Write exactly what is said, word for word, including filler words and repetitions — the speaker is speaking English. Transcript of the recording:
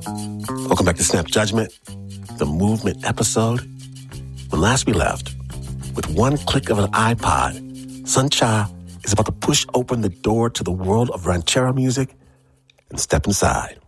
Welcome back to Snap Judgment, the movement episode. When last we left, with one click of an iPod, Suncha is about to push open the door to the world of ranchero music and step inside.